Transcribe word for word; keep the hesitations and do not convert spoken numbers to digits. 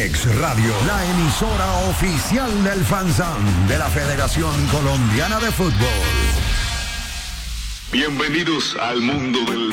X Radio, la emisora oficial del FanZón de la Federación Colombiana de Fútbol. Bienvenidos al mundo del